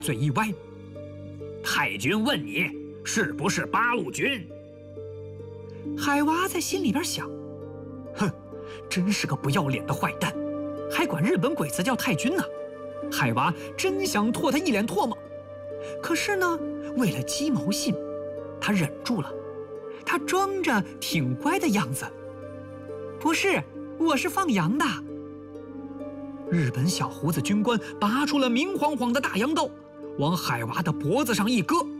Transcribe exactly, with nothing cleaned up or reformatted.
嘴一歪：“ 太君问你是不是八路军？” 海娃在心里边想：“哼，真是个不要脸的坏蛋，还管日本鬼子叫太君呢。海娃真想唾他一脸唾沫，可是呢，为了鸡毛信，他忍住了。他装着挺乖的样子：“不是，我是放羊的。”日本小胡子军官拔出了明晃晃的大羊刀，往海娃的脖子上一割，